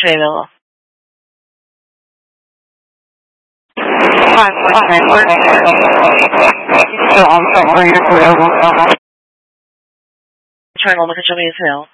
available. 519 work. Still on site where you're available. Internal, look at your available.